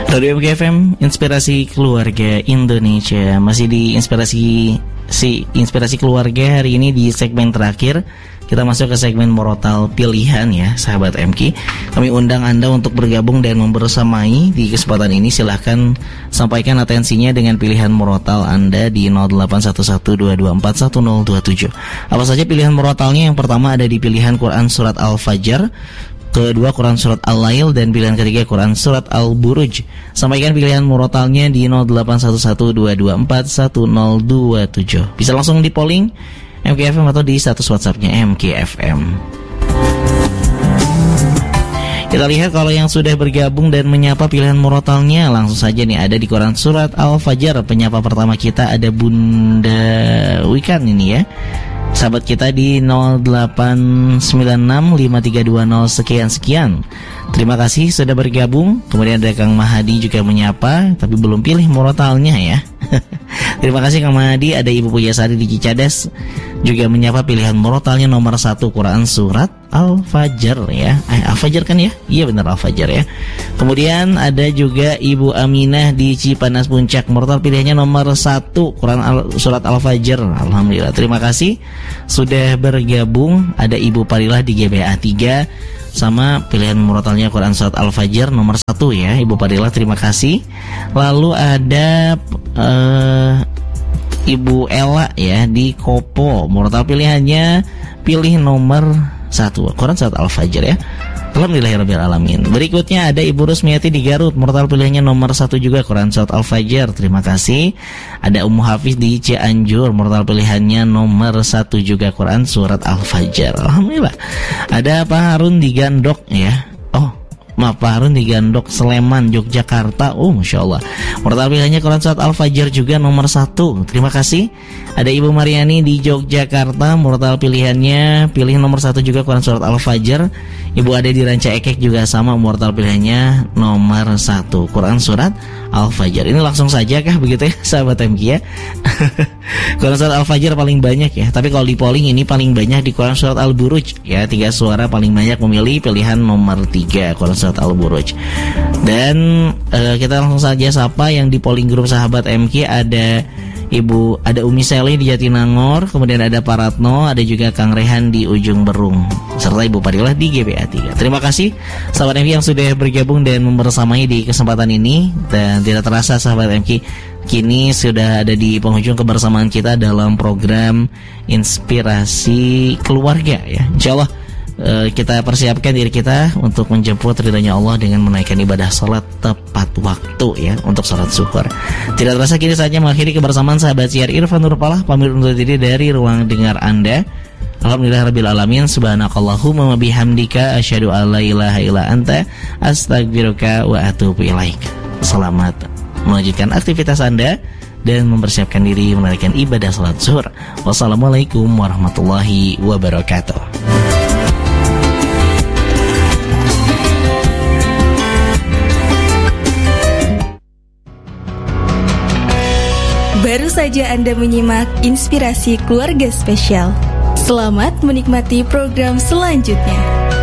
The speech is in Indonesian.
Radio MKFM, Inspirasi Keluarga Indonesia. Masih di Inspirasi Keluarga. Hari ini di segmen terakhir kita masuk ke segmen Murotal Pilihan ya, sahabat MK. Kami undang Anda untuk bergabung dan membersamai di kesempatan ini. Silahkan sampaikan atensinya dengan pilihan murotal Anda di 081122411027. Apa saja pilihan murotalnya? Yang pertama ada di pilihan Quran Surat Al-Fajr, kedua Quran Surat Al-Lail, dan pilihan ketiga Quran Surat Al-Buruj. Sampaikan pilihan murotalnya di 081122411027. Bisa langsung di polling MKFM atau di status WhatsApp-nya MKFM. Kita lihat kalau yang sudah bergabung dan menyapa pilihan murotalnya, langsung saja nih ada di Quran Surat Al-Fajr. Penyapa pertama kita ada Bunda Wikan ini ya, sahabat kita di 08965320 sekian. Terima kasih sudah bergabung. Kemudian ada Kang Mahadi juga menyapa, tapi belum pilih murotalnya ya. Terima kasih Kang Mahadi. Ada Ibu Pujasari di Cicadas juga menyapa pilihan murotalnya nomor 1 Quran Surat Al-Fajr ya. Al-Fajr kan ya? Iya benar Al-Fajr ya. Kemudian ada juga Ibu Aminah di Cipanas Puncak, murotal pilihannya nomor 1 Quran Surat Al-Fajr. Alhamdulillah, terima kasih sudah bergabung. Ada Ibu Parilah di GBA 3 sama pilihan murotalnya Quran Surat Al-Fajr nomor 1 ya, Ibu Parilah, terima kasih. Lalu ada Ibu Ella ya di Kopo, murotal pilihannya pilih nomor 1 Quran Surat Al-Fajr ya. Alhamdulillahirrabbilalamin. Berikutnya ada Ibu Rusmiati di Garut, murotal pilihannya nomor 1 juga Quran Surat Al-Fajr. Terima kasih. Ada Ummu Hafiz di Cianjur, murotal pilihannya nomor 1 juga Quran Surat Al-Fajr. Alhamdulillah. Ada Pak Harun di Gandok ya. Pak Harun di Gandok, Sleman, Yogyakarta. Masya Allah, murotal pilihannya Quran Surat Al-Fajr juga nomor 1. Terima kasih. Ada Ibu Mariani di Yogyakarta, murotal pilihannya pilih nomor 1 juga Quran Surat Al-Fajr. Ibu Ade di Ranca Ekek juga sama, murotal pilihannya nomor 1 Quran Surat Al-Fajr. Ini langsung saja kah begitu ya sahabat MK ya? Quran Surat Al-Fajr paling banyak ya, tapi kalau di polling ini paling banyak di Quran Surat Al-Buruj ya. 3 suara paling banyak memilih pilihan nomor 3 Quran Surat Al-Buruj. Dan kita langsung saja sapa yang di polling grup sahabat MK. Ada Umi Seli di Jatinangor, kemudian ada Paratno, ada juga Kang Rehan di Ujung Berung, serta Ibu Parilah di GBA 3. Terima kasih sahabat MK yang sudah bergabung dan membersamai di kesempatan ini. Dan tidak terasa sahabat MK, kini sudah ada di penghujung kebersamaan kita dalam program Inspirasi Keluarga ya. Insyaallah kita persiapkan diri kita untuk menjemput ridhanya Allah dengan menaikkan ibadah salat tepat waktu ya, untuk salat zuhur. Tidak terasa kini saja mengakhiri kebersamaan sahabat siar Irfan Nurpalah, pamit undur diri dari ruang dengar Anda. Alhamdulillahirrabbilalamin. Subhanakallahumma wa bihamdika asyhadu an la ilaha illa anta astaghfiruka wa atubu ilaik. Selamat melanjutkan aktivitas Anda dan mempersiapkan diri menunaikan ibadah salat zuhur. Wassalamualaikum warahmatullahi wabarakatuh. Baru saja Anda menyimak Inspirasi Keluarga Spesial. Selamat menikmati program selanjutnya.